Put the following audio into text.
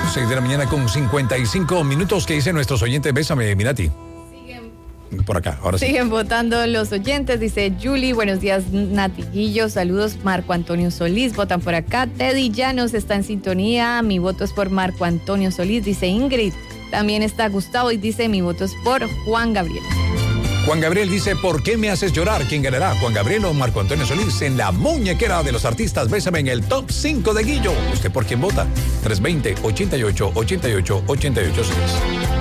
6 de la mañana con 55 minutos. ¿Qué dicen nuestros oyentes? Bésame, Mirati. Por acá, ahora sí. Siguen votando los oyentes, dice Julie, buenos días Nati Guillo, saludos Marco Antonio Solís, votan por acá, Teddy Llanos está en sintonía, mi voto es por Marco Antonio Solís, dice Ingrid, también está Gustavo y dice mi voto es por Juan Gabriel. Juan Gabriel dice, ¿por qué me haces llorar? ¿Quién ganará? ¿Juan Gabriel o Marco Antonio Solís? En la muñequera de los artistas, bésame en el top 5 de Guillo. ¿Usted por quién vota? 320-88-88-886.